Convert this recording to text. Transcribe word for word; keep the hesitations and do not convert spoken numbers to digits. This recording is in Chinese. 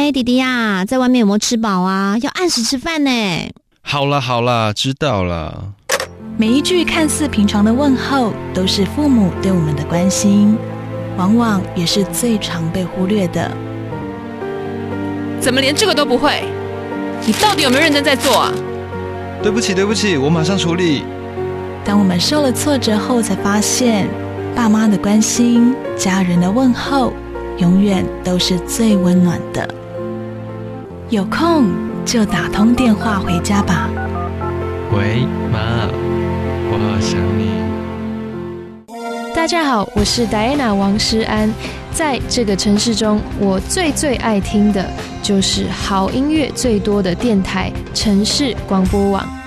哎，弟弟呀，在外面有没有吃饱啊？要按时吃饭呢。 好啦好啦，知道了。 每一句看似平常的问候，都是父母对我们的关心，往往也是最常被忽略的。 怎么连这个都不会？你到底有没有认真在做啊？ 对不起对不起，我马上处理。 当我们受了挫折后，才发现爸妈的关心，家人的问候，永远都是最温暖的。有空就打通电话回家吧。 喂，妈，我好想你。 大家好，我是 Diana 王诗安。在这个城市中，我最最爱听的就是好音乐最多的电台——城市广播网。